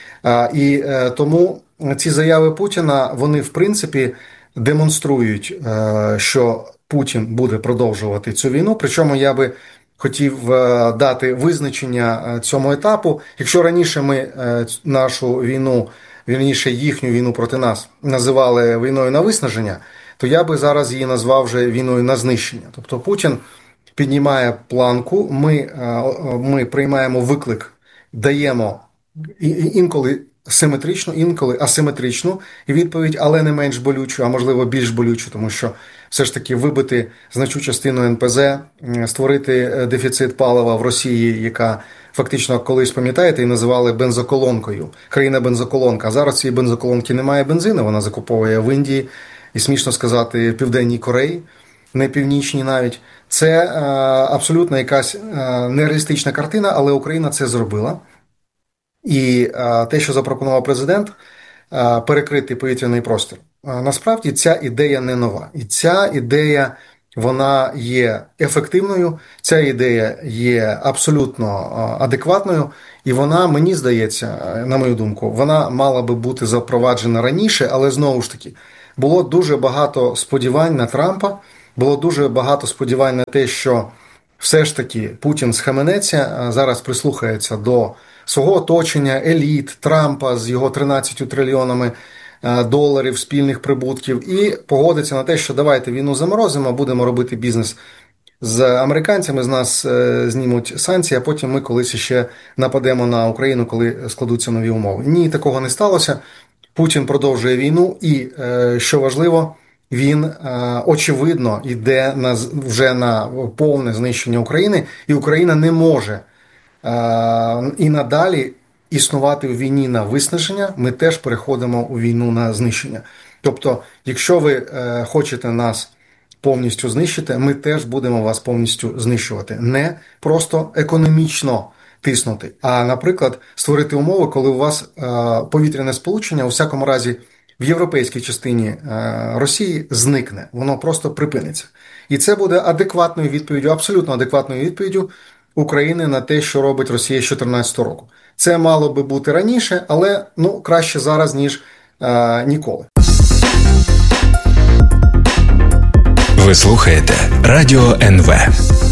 І тому ці заяви Путіна, вони в принципі демонструють, що Путін буде продовжувати цю війну, причому я би хотів дати визначення цьому етапу. Якщо раніше ми нашу війну, вірніше їхню війну проти нас називали війною на виснаження, то я би зараз її назвав вже війною на знищення. Тобто Путін піднімає планку, ми, ми приймаємо виклик, даємо інколи симетричну, інколи асиметричну відповідь, але не менш болючу, а можливо більш болючу, тому що все ж таки вибити значну частину ен пе зет, створити дефіцит палива в Росії, яка фактично колись, пам'ятаєте, і називали бензоколонкою, країна-бензоколонка. А зараз цієї бензоколонки немає бензину, вона закуповує в Індії, і смішно сказати, в Південній Кореї, не північній навіть. Це а, абсолютно якась а, нереалістична картина, але Україна це зробила. І а, те, що запропонував президент, а, перекрити повітряний простір, а, насправді ця ідея не нова. І ця ідея вона є ефективною, ця ідея є абсолютно адекватною, і вона, мені здається, на мою думку, вона мала би бути запроваджена раніше, але знову ж таки, було дуже багато сподівань на Трампа, було дуже багато сподівань на те, що все ж таки Путін схаменеться, зараз прислухається до свого оточення, еліт Трампа з його тринадцятьма трильйонами доларів спільних прибутків і погодиться на те, що давайте війну заморозимо, будемо робити бізнес з американцями, з нас знімуть санкції, а потім ми колись ще нападемо на Україну, коли складуться нові умови. Ні, такого не сталося. Путін продовжує війну і, що важливо, він, очевидно, йде на, вже на повне знищення України, і Україна не може і надалі існувати у війні на виснаження, ми теж переходимо у війну на знищення. Тобто, якщо ви хочете нас повністю знищити, ми теж будемо вас повністю знищувати. Не просто економічно тиснути, а, наприклад, створити умови, коли у вас повітряне сполучення, у всякому разі, в європейській частині Росії зникне, воно просто припиниться. І це буде адекватною відповіддю, абсолютно адекватною відповіддю України на те, що робить Росія з дві тисячі чотирнадцятого року. Це мало би бути раніше, але ну краще зараз, ніж е, ніколи. Ви слухаєте Радіо ен ве.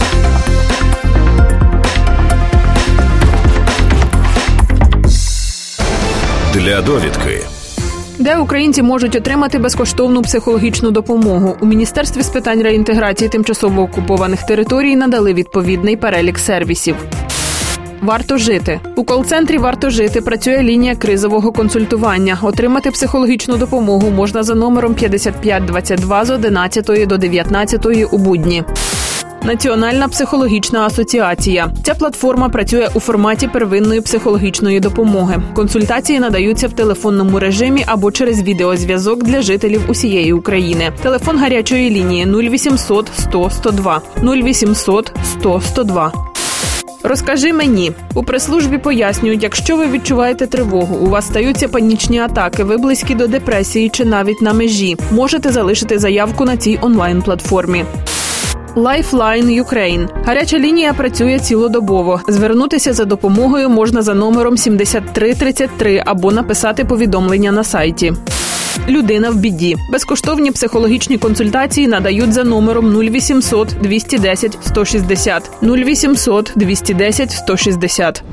Для довідки. Де українці можуть отримати безкоштовну психологічну допомогу? У Міністерстві з питань реінтеграції тимчасово окупованих територій надали відповідний перелік сервісів. Варто жити. У кол-центрі «Варто жити» працює лінія кризового консультування. Отримати психологічну допомогу можна за номером п'ятдесят п'ять двадцять два з одинадцятої до дев'ятнадцятої у будні. Національна психологічна асоціація. Ця платформа працює у форматі первинної психологічної допомоги. Консультації надаються в телефонному режимі або через відеозв'язок для жителів усієї України. Телефон гарячої лінії нуль вісімсот сто сто два. нуль вісімсот сто сто два. Розкажи мені. У прес-службі пояснюють, якщо ви відчуваєте тривогу, у вас стаються панічні атаки, ви близькі до депресії чи навіть на межі, можете залишити заявку на цій онлайн-платформі. Lifeline Ukraine. Гаряча лінія працює цілодобово. Звернутися за допомогою можна за номером сімдесят три тридцять три або написати повідомлення на сайті. Людина в біді. Безкоштовні психологічні консультації надають за номером нуль вісімсот двісті десять сто шістдесят. нуль вісімсот двісті десять сто шістдесят.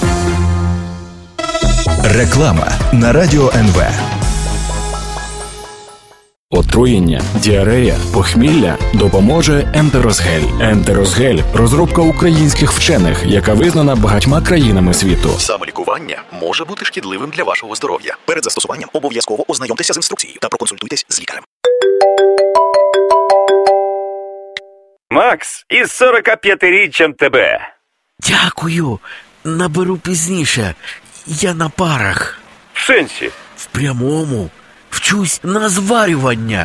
Реклама на Радіо ен ве. Отруєння, діарея, похмілля допоможе Ентеросгель. Ентеросгель – розробка українських вчених, яка визнана багатьма країнами світу. Самолікування може бути шкідливим для вашого здоров'я. Перед застосуванням обов'язково ознайомтеся з інструкцією та проконсультуйтесь з лікарем. Макс, із сорокап'ятиріччям тебе. Дякую. Наберу пізніше. Я на парах. В сенсі? В прямому. Вчусь на зварювання.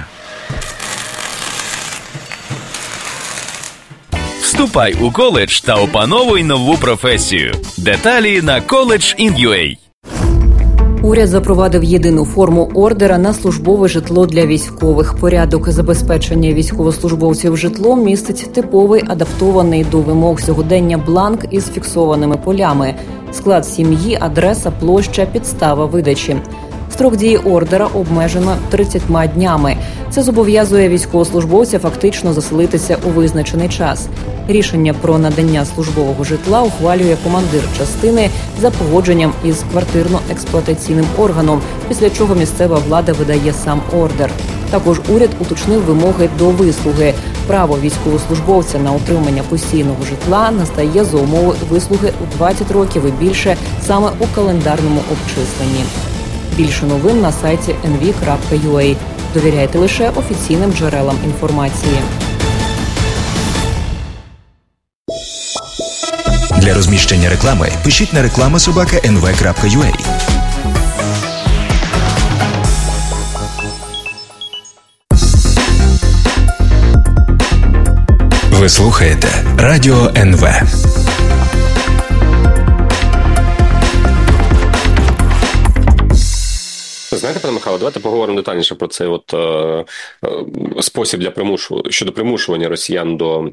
Вступай у коледж та опановуй нову професію. Деталі на коледж ін ю ей. Уряд запровадив єдину форму ордера на службове житло для військових. Порядок забезпечення військовослужбовців житлом містить типовий, адаптований до вимог сьогодення бланк із фіксованими полями. Склад сім'ї, адреса, площа, підстава видачі. Строк дії ордера обмежено тридцятьма днями. Це зобов'язує військовослужбовця фактично заселитися у визначений час. Рішення про надання службового житла ухвалює командир частини за погодженням із квартирно-експлуатаційним органом, після чого місцева влада видає сам ордер. Також уряд уточнив вимоги до вислуги. Право військовослужбовця на отримання постійного житла настає за умови вислуги у двадцять років і більше саме у календарному обчисленні. Більше новин на сайті ен ві крапка ю ей. Довіряйте лише офіційним джерелам інформації. Для розміщення реклами пишіть на реклама собака ен ве крапка ю ей. Ви слухаєте Радіо ен ве. Знаєте, пане Михайло, давайте поговоримо детальніше про цей от е, е, спосіб для примушу щодо примушування росіян до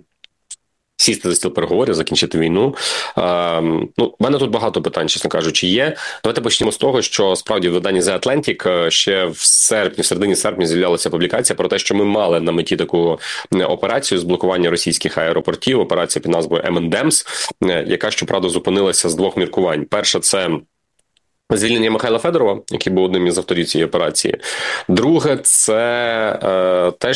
сісти за стіл переговорів, закінчити війну. Е, ну, в мене тут багато питань, чесно кажучи, є. Давайте почнемо з того, що справді в виданні The Atlantic ще в серпні, в середині серпня з'являлася публікація про те, що ми мали на меті таку операцію з блокування російських аеропортів, операція під назвою ем енд емс, яка, щоправда, зупинилася з двох міркувань. Перше – це звільнення Михайла Федорова, який був одним із авторів цієї операції. Друге, це е, те,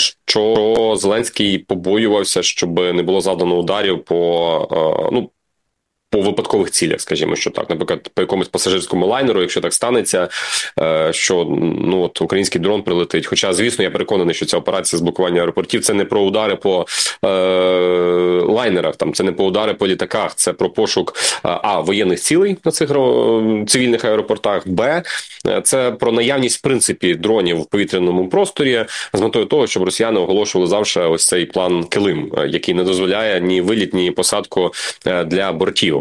що Зеленський побоювався, щоб не було завдано ударів по, е, ну, по випадкових цілях, скажімо, що так, наприклад, по якомусь пасажирському лайнеру, якщо так станеться, що ну от український дрон прилетить. Хоча, звісно, я переконаний, що ця операція з блокування аеропортів – це не про удари по е, лайнерах, там, це не про удари по літаках, це про пошук а, воєнних цілей на цих цивільних аеропортах, б, це про наявність, в принципі, дронів в повітряному просторі з метою того, щоб росіяни оголошували завжди ось цей план Килим, який не дозволяє ні виліт, ні посадку для бортів.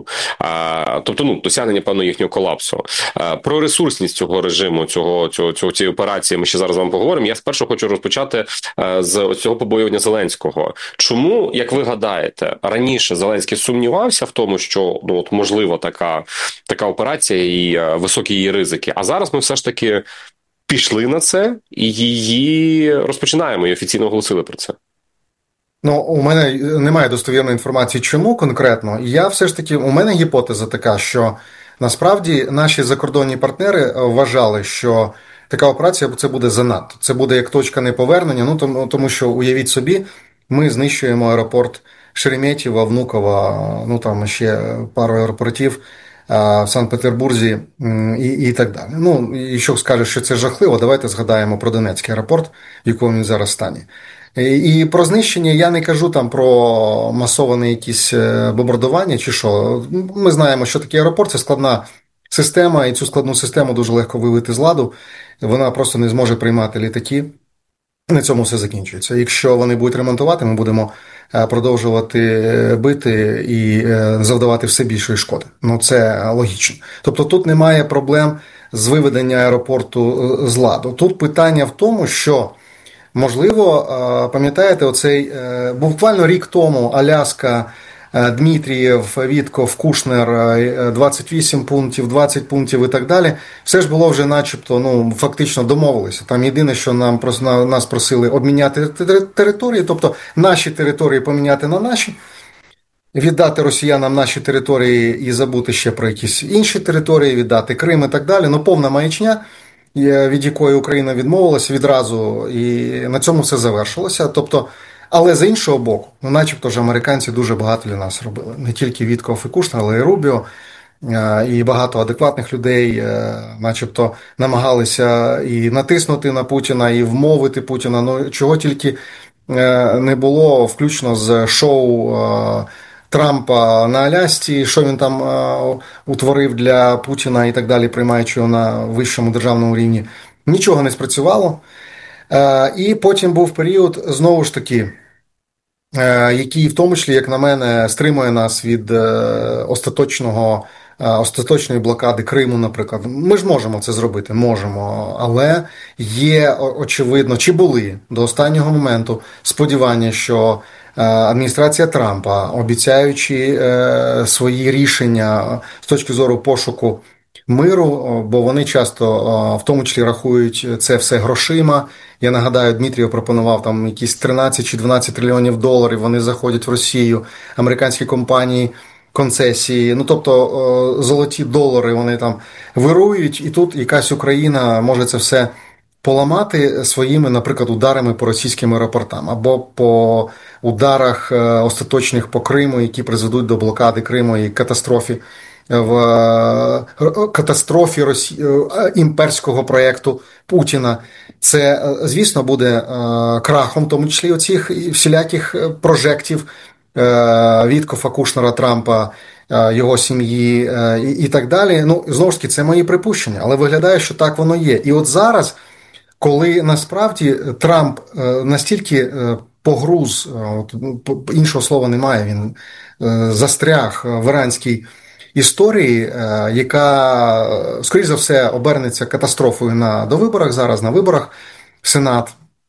А, тобто, ну, досягнення певного їхнього колапсу. А, про ресурсність цього режиму, цього, цього, цього, цієї операції ми ще зараз вам поговоримо. Я спершу хочу розпочати а, з цього побоювання Зеленського. Чому, як ви гадаєте, раніше Зеленський сумнівався в тому, що ну, от, можливо така, така операція і а, високі її ризики, а зараз ми все ж таки пішли на це і її розпочинаємо, і офіційно оголосили про це? Ну, у мене немає достовірної інформації, чому конкретно. Я все ж таки, у мене гіпотеза така, що насправді наші закордонні партнери вважали, що така операція це буде занадто. Це буде як точка неповернення, ну тому, тому що, уявіть собі, ми знищуємо аеропорт Шереметьєва, Внуково, ну там ще пару аеропортів в Санкт-Петербурзі і, і так далі. Ну, і що скажеш, що це жахливо, давайте згадаємо про Донецький аеропорт, в якому він зараз стані. І про знищення я не кажу там про масовані якісь бомбардування чи що. Ми знаємо, що таке аеропорт, це складна система, і цю складну систему дуже легко вивести з ладу. Вона просто не зможе приймати літаки. На цьому все закінчується. Якщо вони будуть ремонтувати, ми будемо продовжувати бити і завдавати все більшої шкоди. Ну, це логічно. Тобто тут немає проблем з виведення аеропорту з ладу. Тут питання в тому, що можливо, пам'ятаєте, оцей буквально рік тому Аляска, Дмитрієв, Вітков, Кушнер, двадцять вісім пунктів, двадцять пунктів і так далі. Все ж було вже начебто, ну, фактично домовилися. Там єдине, що нам, нас просили обміняти території, тобто наші території поміняти на наші, віддати росіянам наші території і забути ще про якісь інші території, віддати Крим і так далі. Ну, повна маячня, від якої Україна відмовилася відразу, і на цьому все завершилося. Тобто, але з іншого боку, ну, начебто ж американці дуже багато для нас робили. Не тільки Вітков і Кушнер, але й Рубіо, і багато адекватних людей, начебто намагалися і натиснути на Путіна, і вмовити Путіна. Ну, чого тільки не було, включно з шоу Трампа на Алясці, що він там е, утворив для Путіна і так далі, приймаючи його на вищому державному рівні. Нічого не спрацювало. Е, і потім був період, знову ж таки, е, який в тому числі, як на мене, стримує нас від е, остаточного, е, остаточної блокади Криму, наприклад. Ми ж можемо це зробити, можемо, але є, очевидно, чи були до останнього моменту сподівання, що адміністрація Трампа, обіцяючи е, свої рішення з точки зору пошуку миру, бо вони часто е, в тому числі рахують це все грошима. Я нагадаю, Дмитрієв пропонував там якісь тринадцять чи дванадцять трильйонів доларів, вони заходять в Росію, американські компанії, концесії, ну тобто е, золоті долари вони там вирують, і тут якась Україна може це все поламати своїми, наприклад, ударами по російським аеропортам або по ударах остаточних по Криму, які призведуть до блокади Криму і катастрофі в катастрофі Росі... імперського проєкту Путіна. Це, звісно, буде крахом, в тому числі оцих всіляких прожектів Віткофа, Кушнера, Трампа, його сім'ї і так далі. Ну, знову ж таки, це мої припущення, але виглядає, що так воно є. І от зараз, коли насправді Трамп настільки погруз, іншого слова немає, він застряг в іранській історії, яка, скоріш за все, обернеться катастрофою на довиборах зараз, на виборах в Сенат.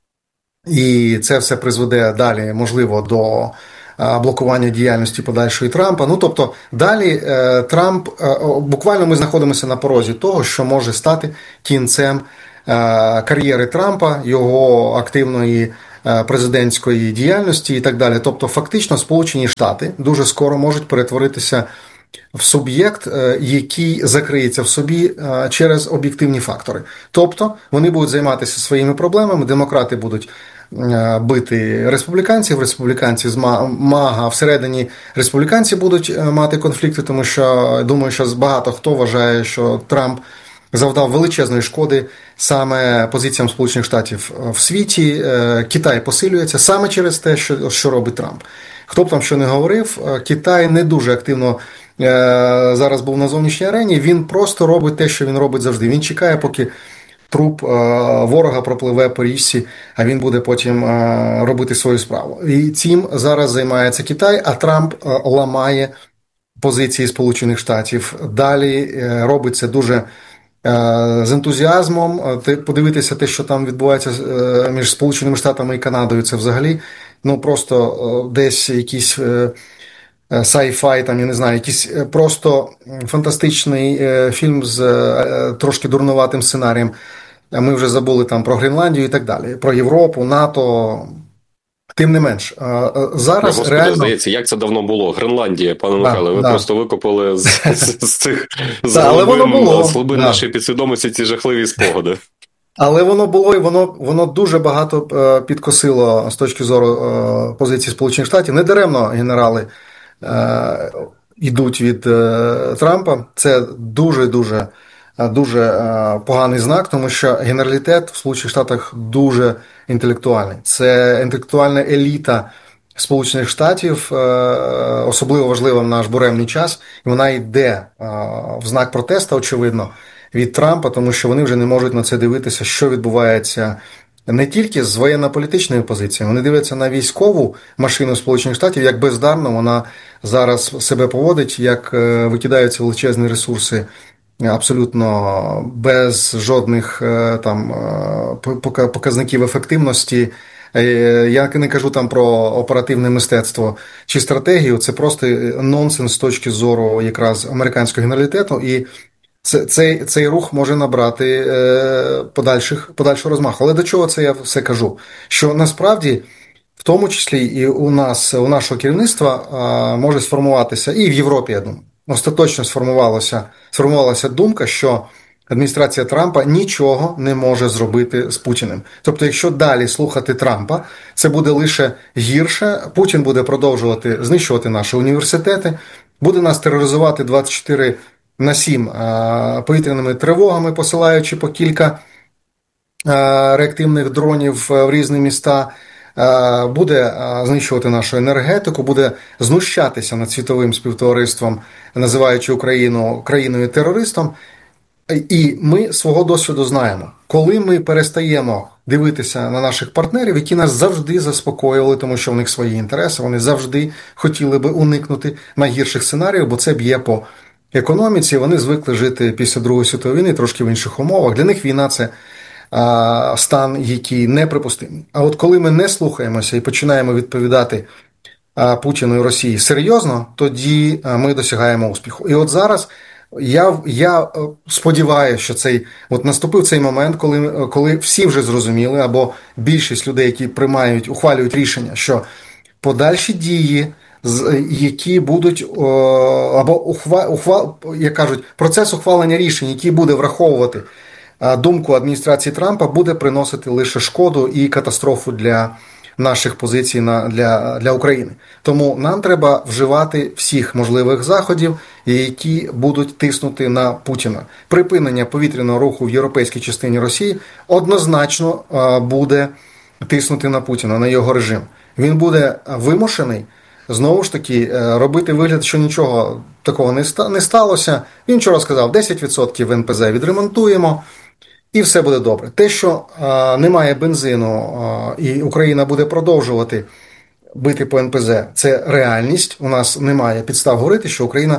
І це все призведе далі, можливо, до блокування діяльності подальшої Трампа. Ну, тобто, далі Трамп, буквально ми знаходимося на порозі того, що може стати кінцем кар'єри Трампа, його активної президентської діяльності і так далі. Тобто, фактично, Сполучені Штати дуже скоро можуть перетворитися в суб'єкт, який закриється в собі через об'єктивні фактори. Тобто, вони будуть займатися своїми проблемами, демократи будуть бити республіканців, республіканці з МАГА, всередині республіканці будуть мати конфлікти, тому що, думаю, що багато хто вважає, що Трамп завдав величезної шкоди саме позиціям Сполучених Штатів в світі. Китай посилюється саме через те, що, що робить Трамп. Хто б там що не говорив, Китай не дуже активно зараз був на зовнішній арені, він просто робить те, що він робить завжди. Він чекає, поки труп ворога пропливе по річці, а він буде потім робити свою справу. І цим зараз займається Китай, а Трамп ламає позиції Сполучених Штатів. Далі робить це дуже з ентузіазмом. Подивитися те, що там відбувається між Сполученими Штатами і Канадою, це взагалі ну просто десь якісь sci-fi, там, я не знаю, якийсь просто фантастичний фільм з трошки дурнуватим сценарієм. Ми вже забули там про Гренландію і так далі, про Європу, НАТО. Тим не менш, зараз Господи, реально... здається, як це давно було. Гренландія, пане Михайле, ви да. просто викопали з, з, з цих глибин да. нашої підсвідомості ці жахливі спогади. Але воно було, і воно, воно дуже багато підкосило з точки зору позиції Сполучених Штатів. Недаремно генерали е, йдуть від е, Трампа. Це дуже-дуже дуже е, поганий знак, тому що генералітет в Сполучених Штатах дуже інтелектуальний. Це інтелектуальна еліта Сполучених Штатів, е, особливо важлива в наш буремний час, і вона йде е, в знак протесту, очевидно, від Трампа, тому що вони вже не можуть на це дивитися, що відбувається не тільки з воєнно-політичною позицією, вони дивляться на військову машину Сполучених Штатів, як бездарно вона зараз себе поводить, як викидаються величезні ресурси абсолютно без жодних там показників ефективності. Я не кажу там про оперативне мистецтво чи стратегію, це просто нонсенс з точки зору якраз американського генералітету, і Цей, цей рух може набрати е, подальших, подальшого розмаху. Але до чого це я все кажу? Що насправді, в тому числі і у нас, у нашого керівництва е, може сформуватися, і в Європі, я думаю, остаточно сформувалася, сформувалася думка, що адміністрація Трампа нічого не може зробити з Путіним. Тобто, якщо далі слухати Трампа, це буде лише гірше, Путін буде продовжувати знищувати наші університети, буде нас тероризувати двадцять чотири на сім повітряними тривогами, посилаючи по кілька реактивних дронів в різні міста, буде знищувати нашу енергетику, буде знущатися над світовим співтовариством, називаючи Україну країною-терористом. І ми свого досвіду знаємо, коли ми перестаємо дивитися на наших партнерів, які нас завжди заспокоювали, тому що в них свої інтереси, вони завжди хотіли би уникнути найгірших сценаріїв, бо це б'є по економіці, вони звикли жити після Другої світової війни трошки в інших умовах. Для них війна – це а, стан, який неприпустимий. А от коли ми не слухаємося і починаємо відповідати а, Путіну і Росії серйозно, тоді а, ми досягаємо успіху. І от зараз я, я сподіваюся, що цей, от наступив цей момент, коли, коли всі вже зрозуміли, або більшість людей, які приймають, ухвалюють рішення, що подальші дії, які будуть, або ухвал, ухвал, як кажуть, процес ухвалення рішень, який буде враховувати думку адміністрації Трампа, буде приносити лише шкоду і катастрофу для наших позицій на, для, для України. Тому нам треба вживати всіх можливих заходів, які будуть тиснути на Путіна. Припинення повітряного руху в європейській частині Росії однозначно буде тиснути на Путіна, на його режим. Він буде вимушений знову ж таки робити вигляд, що нічого такого не сталося. Він вчора сказав, десять відсотків ен пе зет відремонтуємо і все буде добре. Те, що а, немає бензину а, і Україна буде продовжувати бити по ен пе зет, це реальність. У нас немає підстав говорити, що Україна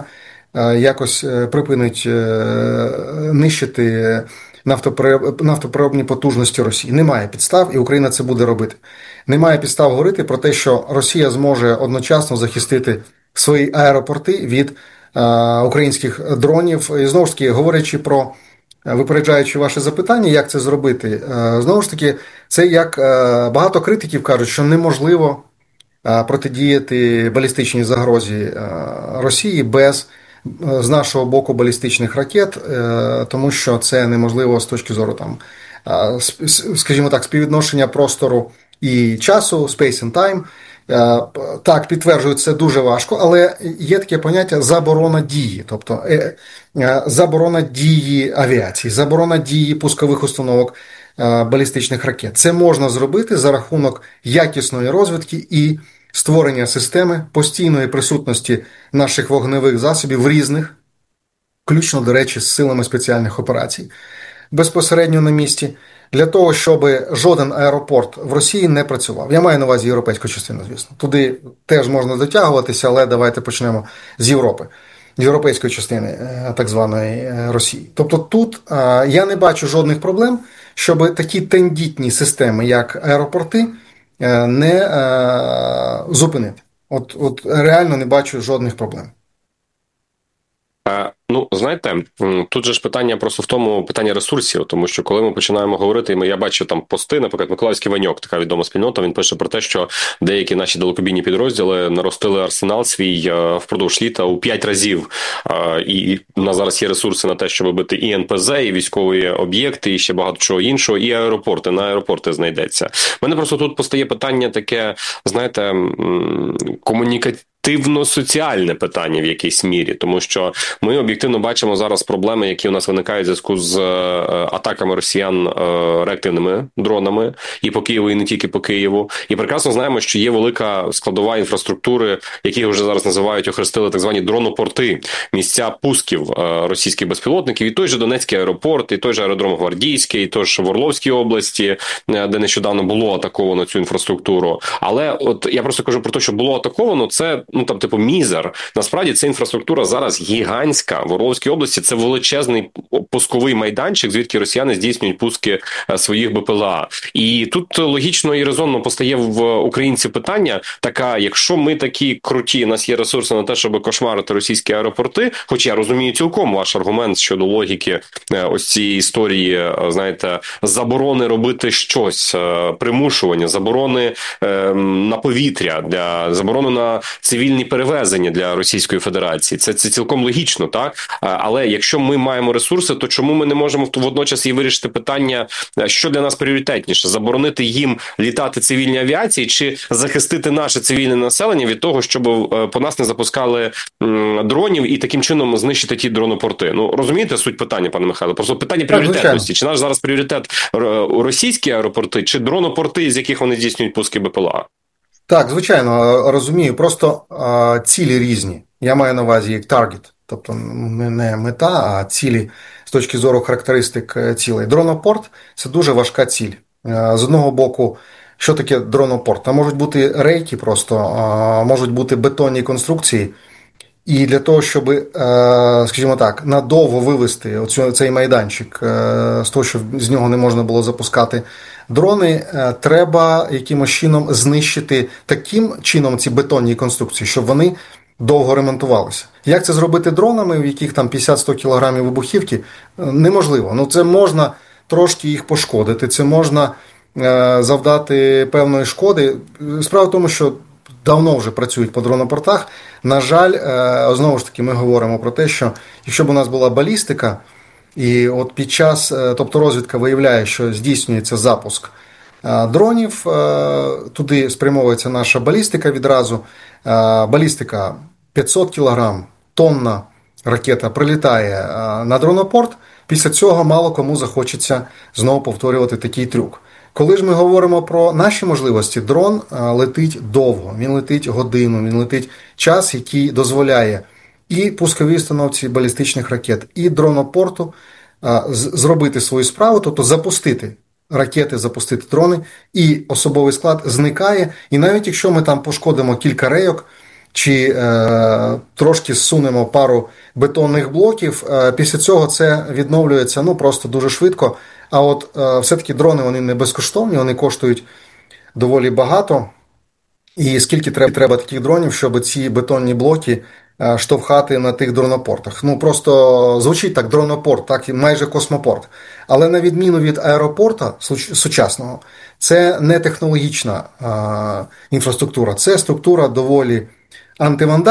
якось припинить нищити нафтопереробні потужності Росії. Немає підстав, і Україна це буде робити. Немає підстав говорити про те, що Росія зможе одночасно захистити свої аеропорти від українських дронів. І знову ж таки, говорячи про, випереджаючи ваше запитання, як це зробити, знову ж таки, це як багато критиків кажуть, що неможливо протидіяти балістичній загрозі Росії без, з нашого боку, балістичних ракет, тому що це неможливо з точки зору, там, скажімо так, співвідношення простору і часу, space and time. Так, підтверджують, це дуже важко, але є таке поняття заборона дії, тобто заборона дії авіації, заборона дії пускових установок балістичних ракет. Це можна зробити за рахунок якісної розвідки і створення системи постійної присутності наших вогневих засобів в різних, включно, до речі, з силами спеціальних операцій, безпосередньо на місці, для того, щоб жоден аеропорт в Росії не працював. Я маю на увазі європейську частину, звісно. Туди теж можна дотягуватися, але давайте почнемо з Європи, з європейської частини так званої Росії. Тобто тут я не бачу жодних проблем, щоб такі тендітні системи, як аеропорти, не зупинити. От, от реально не бачу жодних проблем. Ну, знаєте, тут же ж питання просто в тому, питання ресурсів, тому що коли ми починаємо говорити, і я бачу там пости, наприклад, Миколаївський Ваньок, така відома спільнота, він пише про те, що деякі наші далекобійні підрозділи наростили арсенал свій впродовж літа у п'ять разів, і у нас зараз є ресурси на те, щоб бити і ен пе зет, і військові об'єкти, і ще багато чого іншого, і аеропорти, на аеропорти знайдеться. У мене просто тут постає питання таке, знаєте, комунікаційне, активно-соціальне питання в якійсь мірі, тому що ми об'єктивно бачимо зараз проблеми, які у нас виникають в зв'язку з атаками росіян реактивними дронами і по Києву, і не тільки по Києву. І прекрасно знаємо, що є велика складова інфраструктури, які вже зараз називають, охрестили так звані дронопорти, місця пусків російських безпілотників, і той же Донецький аеропорт, і той же аеродром Гвардійський, і той же в Орловській області, де нещодавно було атаковано цю інфраструктуру. Але от я просто кажу про те, що було атаковано, це ну там, типу, мізер. Насправді, ця інфраструктура зараз гігантська. В Орловській області це величезний пусковий майданчик, звідки росіяни здійснюють пуски своїх бе пе ел а. І тут логічно і резонно постає в українців питання, така, якщо ми такі круті, у нас є ресурси на те, щоб кошмарити російські аеропорти, хоч я розумію цілком ваш аргумент щодо логіки ось цієї історії, знаєте, заборони робити щось, примушування, заборони на повітря, для заборони на цивільні перевезення для Російської Федерації. Це, це цілком логічно, так? Але якщо ми маємо ресурси, то чому ми не можемо водночас і вирішити питання, що для нас пріоритетніше? Заборонити їм літати цивільній авіації чи захистити наше цивільне населення від того, щоб по нас не запускали дронів і таким чином знищити ті дронопорти? Ну, розумієте суть питання, пане Михайло? Просто питання пріоритетності. Чи наш зараз пріоритет російські аеропорти, чи дронопорти, з яких вони здійснюють пуски бе пе ел а? Так, звичайно, розумію. Просто а, цілі різні. Я маю на увазі як таргет, тобто не мета, а цілі з точки зору характеристик цілей. Дронопорт – це дуже важка ціль. З одного боку, що таке дронопорт? Там можуть бути рейки просто, а, можуть бути бетонні конструкції. І для того, щоб, скажімо так, надовго вивести оцю, цей майданчик з того, що з нього не можна було запускати дрони, треба якимось чином знищити таким чином ці бетонні конструкції, щоб вони довго ремонтувалися. Як це зробити дронами, в яких там п'ятдесят-сто кілограмів вибухівки? Неможливо. Ну, це можна трошки їх пошкодити, це можна завдати певної шкоди. Справа в тому, що давно вже працюють по дронопортах. На жаль, знову ж таки, ми говоримо про те, що якщо б у нас була балістика, і от під час, тобто розвідка виявляє, що здійснюється запуск дронів, туди спрямовується наша балістика відразу. Балістика п'ятсот кілограм, тонна ракета прилітає на дронопорт, після цього мало кому захочеться знову повторювати такий трюк. Коли ж ми говоримо про наші можливості, дрон летить довго, він летить годину, він летить час, який дозволяє і пусковій установці балістичних ракет, і дронопорту зробити свою справу, тобто запустити ракети, запустити дрони, і особовий склад зникає. І навіть якщо ми там пошкодимо кілька рейок, чи е, трошки зсунемо пару бетонних блоків, е, після цього це відновлюється ну, просто дуже швидко. А от е, все-таки дрони вони не безкоштовні, вони коштують доволі багато. І скільки треба, треба таких дронів, щоб ці бетонні блоки е, штовхати на тих дронопортах. Ну, просто звучить так, дронопорт, так, майже космопорт. Але на відміну від аеропорта сучасного, це не технологічна е, інфраструктура, це структура доволі антивандальна.